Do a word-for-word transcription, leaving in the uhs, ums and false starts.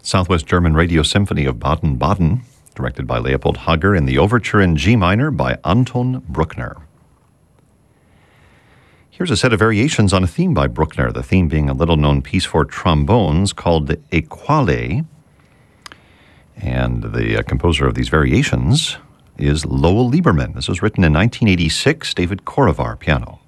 Southwest German Radio Symphony of Baden-Baden, directed by Leopold Hager, in the overture in G minor by Anton Bruckner. Here's a set of variations on a theme by Bruckner, the theme being a little-known piece for trombones called Equale. And the uh, composer of these variations is Lowell Lieberman. This was written in nineteen eighty-six, David Korovar, piano.